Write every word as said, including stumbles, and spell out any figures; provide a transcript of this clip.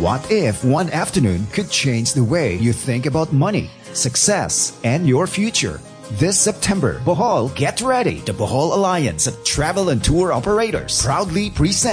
What if one afternoon could change the way you think about money, success, and your future? This September, Bohol, get ready. The Bohol Alliance of Travel and Tour Operators proudly presents